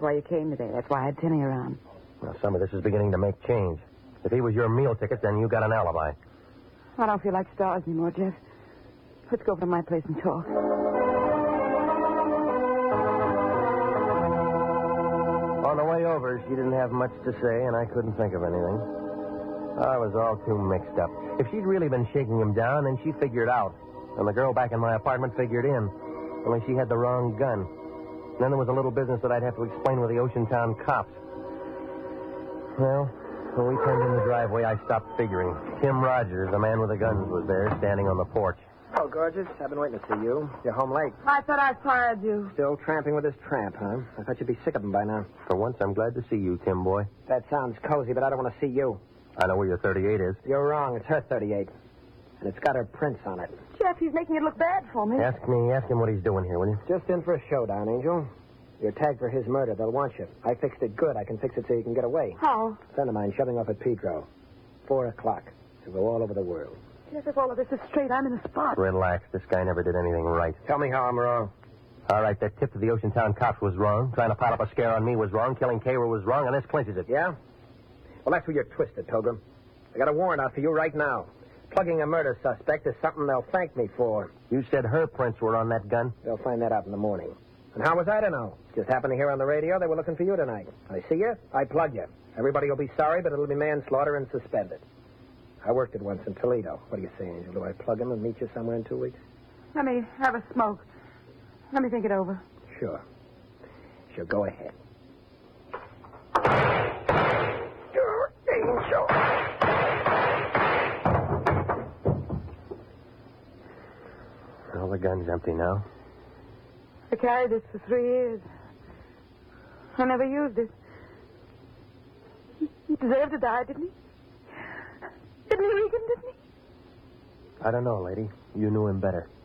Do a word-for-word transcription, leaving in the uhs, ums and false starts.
why you came today. That's why I had Tinny around. Now, some of this is beginning to make change. If he was your meal ticket, then you got an alibi. I don't feel like stars anymore, Jeff. Let's go over to my place and talk. On the way over, she didn't have much to say, and I couldn't think of anything. I was all too mixed up. If she'd really been shaking him down, then she figured out. And the girl back in my apartment figured in. Only she had the wrong gun. And then there was a little business that I'd have to explain with the Oceantown cops. Well, when we turned in the driveway, I stopped figuring. Tim Rogers, the man with the guns, was there, standing on the porch. Oh, gorgeous. I've been waiting to see you. You're home late. I thought I fired you. Still tramping with this tramp, huh? I thought you'd be sick of him by now. For once, I'm glad to see you, Tim boy. That sounds cozy, but I don't want to see you. I know where your thirty-eight is. You're wrong. It's her thirty-eight. And it's got her prints on it. Jeff, he's making it look bad for me. Ask me, ask him what he's doing here, will you? Just in for a showdown, Angel. You're tagged for his murder. They'll want you. I fixed it good. I can fix it so you can get away. How? A friend of mine shoving off at Pedro. Four o'clock. To go all over the world. Jeff, if all of this is straight, I'm in a spot. Relax. This guy never did anything right. Tell me how I'm wrong. All right, that tip to the Oceantown cops was wrong. Trying to pile up a scare on me was wrong. Killing Caver was wrong, and this clinches it. Yeah? Well, that's where you're twisted, Pilgrim. I got a warrant out for you right now. Plugging a murder suspect is something they'll thank me for. You said her prints were on that gun? They'll find that out in the morning. And how was I to know? Just happened to hear on the radio they were looking for you tonight. I see you, I plug you. Everybody will be sorry, but it'll be manslaughter and suspended. I worked it once in Toledo. What do you say, Angel? Do I plug him and meet you somewhere in two weeks? Let me have a smoke. Let me think it over. Sure. Sure, go ahead. Angel. Well, the gun's empty now. I carried this for three years. I never used it. He, he deserved to die, didn't he? Didn't he, Regan, didn't he? I don't know, lady. You knew him better.